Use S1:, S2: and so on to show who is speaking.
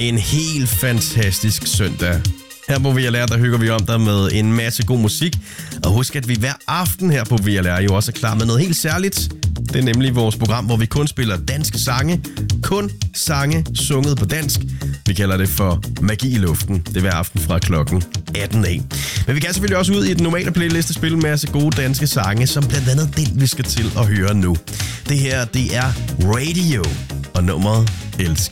S1: en helt fantastisk søndag. Her på VLR, der hygger vi om dig med en masse god musik. Og husk, at vi hver aften her på VLR jo også er klar med noget helt særligt. Det er nemlig vores program, hvor vi kun spiller danske sange. Kun sange sunget på dansk. Vi kalder det for Magi i luften. Det er hver aften fra klokken 18 af. Men vi kan selvfølgelig også ud i den normale playliste spille en masse gode danske sange, som blandt andet den, vi skal til at høre nu. Det her, det er Radio og nummeret Elsk.